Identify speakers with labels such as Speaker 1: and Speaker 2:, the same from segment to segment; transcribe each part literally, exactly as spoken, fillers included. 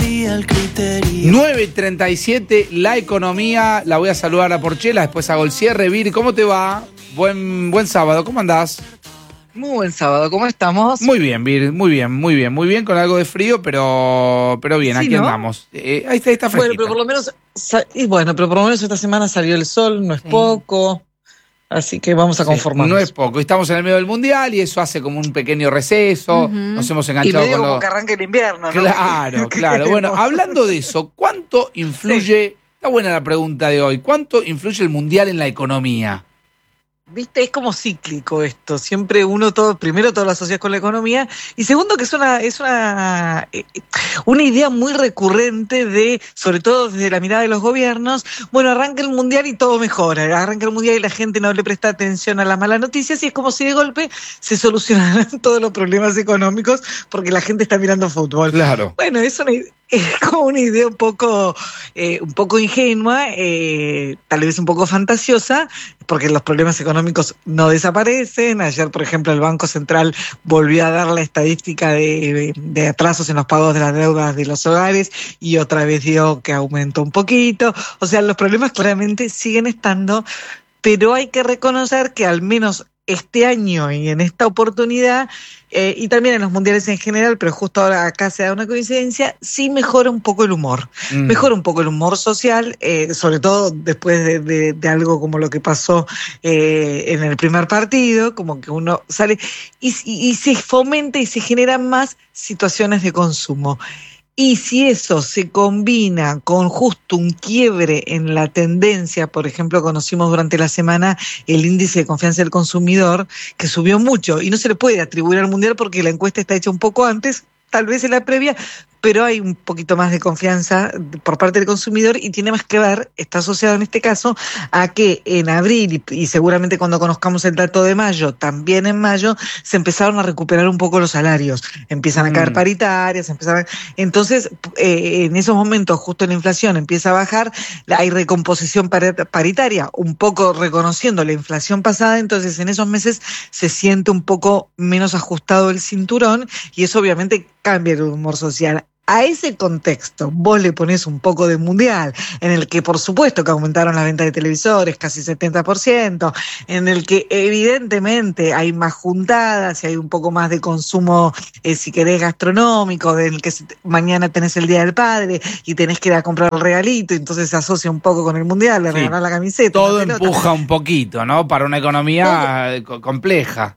Speaker 1: cambiaría el criterio.
Speaker 2: nueve y treinta y siete, la economía. La voy a saludar a Porchela, después hago el cierre. Vir, ¿cómo te va? Buen, buen sábado, ¿cómo andás?
Speaker 3: Muy buen sábado, ¿cómo estamos?
Speaker 2: Muy bien, Vir, muy bien, muy bien, muy bien, con algo de frío, pero, pero bien,
Speaker 3: Sí,
Speaker 2: aquí
Speaker 3: ¿no?
Speaker 2: andamos. Eh, ahí está, está
Speaker 3: Bueno,
Speaker 2: fresquita.
Speaker 3: pero por lo menos, sa- y bueno, pero por lo menos esta semana salió el sol, no es
Speaker 2: Sí.
Speaker 3: poco, así que vamos a
Speaker 2: Sí,
Speaker 3: conformarnos.
Speaker 2: no es poco. Estamos en el medio del mundial y eso hace como un pequeño receso.
Speaker 3: Ujú.
Speaker 2: Nos hemos
Speaker 3: Y
Speaker 2: enganchado
Speaker 3: medio
Speaker 2: con
Speaker 3: como
Speaker 2: lo...
Speaker 3: que arranque el invierno, ¿no?
Speaker 2: Claro,
Speaker 3: ¿Qué
Speaker 2: claro. Bueno,
Speaker 3: queremos?
Speaker 2: hablando de eso, ¿cuánto influye? Está buena la pregunta de hoy. ¿Cuánto influye el mundial en la economía?
Speaker 3: Viste, es como cíclico esto. Siempre uno todo, primero todo lo asocias con la economía, y segundo que es una, es una, eh, una idea muy recurrente de, sobre todo desde la mirada de los gobiernos. Bueno, arranca el mundial y todo mejora. Arranca el mundial y la gente no le presta atención a las malas noticias, y es como si de golpe se solucionaran todos los problemas económicos porque la gente está mirando fútbol.
Speaker 2: Claro.
Speaker 3: Bueno, es una, es como una idea un poco, eh, un poco ingenua, eh, tal vez un poco fantasiosa, porque los problemas económicos no desaparecen. Ayer, por ejemplo, el Banco Central volvió a dar la estadística de, de atrasos en los pagos de las deudas de los hogares y otra vez dio que aumentó un poquito. O sea, los problemas claramente siguen estando, pero hay que reconocer que al menos este año y en esta oportunidad, eh, y también en los mundiales en general, pero justo ahora acá se da una coincidencia, sí mejora un poco el humor.
Speaker 2: Mm.
Speaker 3: Mejora un poco el humor social, eh, sobre todo después de, de, de algo como lo que pasó eh, en el primer partido, como que uno sale y, y, y se fomenta y se generan más situaciones de consumo. Y si eso se combina con justo un quiebre en la tendencia, por ejemplo, conocimos durante la semana el índice de confianza del consumidor, que subió mucho, y no se le puede atribuir al mundial porque la encuesta está hecha un poco antes, tal vez en la previa, pero hay un poquito más de confianza por parte del consumidor y tiene más que ver, está asociado en este caso, a que en abril y, y seguramente cuando conozcamos el dato de mayo, también en mayo, se empezaron a recuperar un poco los salarios, empiezan a caer
Speaker 2: Mm.
Speaker 3: paritarias, empiezan a... entonces eh, en esos momentos justo la inflación empieza a bajar, hay recomposición paritaria, un poco reconociendo la inflación pasada, entonces en esos meses se siente un poco menos ajustado el cinturón y eso obviamente cambia el humor social. A ese contexto vos le ponés un poco de mundial, en el que por supuesto que aumentaron las ventas de televisores casi setenta por ciento, en el que evidentemente hay más juntadas y hay un poco más de consumo, eh, si querés, gastronómico, en el que se, mañana tenés el Día del Padre y tenés que ir a comprar el regalito, y entonces se asocia un poco con el mundial, le
Speaker 2: Sí.
Speaker 3: regalás la camiseta.
Speaker 2: Todo
Speaker 3: pelota.
Speaker 2: empuja un poquito, ¿no? Para una economía co- compleja.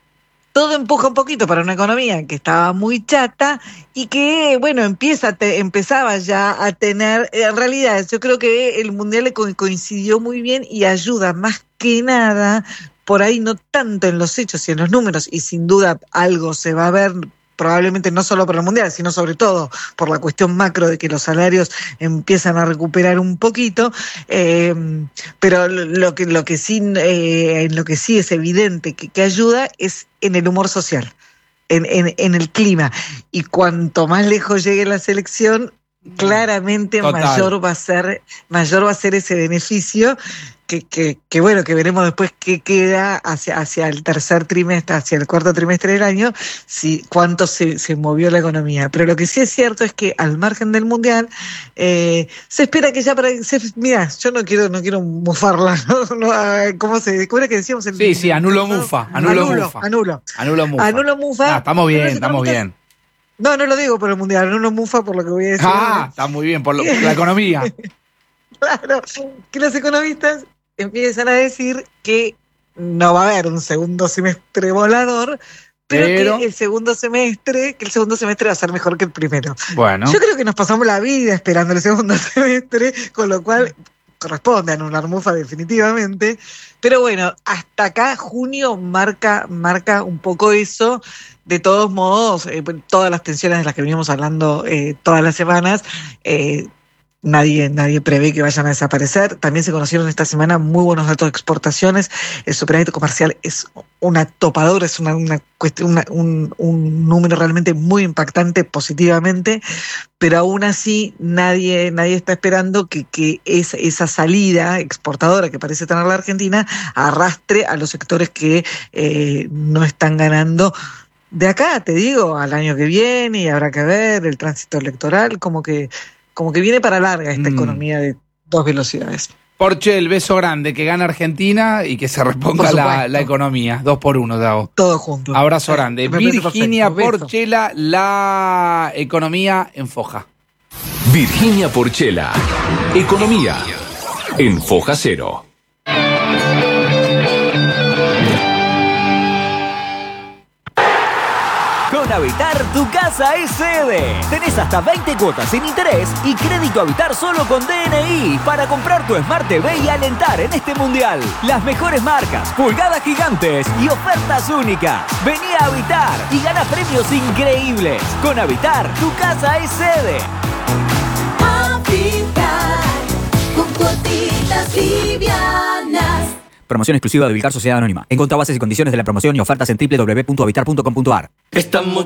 Speaker 3: Todo empuja un poquito para una economía que estaba muy chata y que, bueno, empieza a te, empezaba ya a tener, en realidad yo creo que el mundial le co- coincidió muy bien y ayuda más que nada, por ahí no tanto en los hechos y en los números, y sin duda algo se va a ver, probablemente no solo por el mundial, sino sobre todo por la cuestión macro de que los salarios empiezan a recuperar un poquito, eh, pero lo, lo que lo que sí eh, en lo que sí es evidente que, que ayuda es en el humor social, en, en, en el clima, y cuanto más lejos llegue la selección, claramente
Speaker 2: Total.
Speaker 3: mayor va a ser mayor va a ser ese beneficio. Que, que, que bueno, que veremos después qué queda hacia, hacia el tercer trimestre, hacia el cuarto trimestre del año, si cuánto se, se movió la economía. Pero lo que sí es cierto es que al margen del mundial, eh, se espera que ya para... Se, mira, yo no quiero no quiero mufarla, ¿no? No, ¿cómo, se, ¿Cómo era que decíamos? El,
Speaker 2: Sí, sí, anulo
Speaker 3: el,
Speaker 2: mufa, anulo,
Speaker 3: anulo,
Speaker 2: mufa.
Speaker 3: anulo.
Speaker 2: Anulo mufa.
Speaker 3: Anulo mufa.
Speaker 2: Ah, estamos bien,
Speaker 3: Los
Speaker 2: estamos
Speaker 3: economistas-
Speaker 2: bien.
Speaker 3: No, no lo digo por el mundial, anulo mufa por lo que voy a decir.
Speaker 2: Ah,
Speaker 3: ahora.
Speaker 2: está muy bien, por, lo- por la economía.
Speaker 3: Claro, que los economistas empiezan a decir que no va a haber un segundo semestre volador, pero,
Speaker 2: Pero-
Speaker 3: que el segundo semestre, que el segundo semestre va a ser mejor que el primero.
Speaker 2: Bueno,
Speaker 3: Yo creo que nos pasamos la vida esperando el segundo semestre, con lo cual corresponde anular mufa definitivamente. Pero bueno, hasta acá junio marca, marca un poco eso. De todos modos, eh, todas las tensiones de las que venimos hablando eh, todas las semanas, eh, Nadie, nadie prevé que vayan a desaparecer. También se conocieron esta semana muy buenos datos de exportaciones. El superávit comercial es una topadora, es una, una cuestión, una, un, un número realmente muy impactante positivamente, pero aún así nadie, nadie está esperando que, que esa, esa salida exportadora que parece tener la Argentina arrastre a los sectores que eh, no están ganando de acá, te digo, al año que viene, y habrá que ver el tránsito electoral, como que, como que viene para larga esta mm. economía de dos velocidades.
Speaker 2: Porchel, beso grande, que gane Argentina y que se reponga la, la economía. Dos por uno, Dago.
Speaker 3: Todo junto.
Speaker 2: Abrazo grande. Virginia Porchela, la economía en Foja.
Speaker 1: Virginia Porchela, economía en Foja Cero.
Speaker 4: Con Habitar, tu casa es sede. Tenés hasta veinte cuotas sin interés y crédito Habitar solo con D N I para comprar tu Smart T V y alentar en este mundial. Las mejores marcas, pulgadas gigantes y ofertas únicas. Vení a Habitar y gana premios increíbles. Con Habitar, tu casa es sede.
Speaker 5: Habitar, con cuotitas livianas.
Speaker 4: Promoción exclusiva de Vilcar Sociedad Anónima. Encontrá bases y condiciones de la promoción y ofertas en doble u doble u doble u punto habitar punto com punto a r.
Speaker 6: Estamos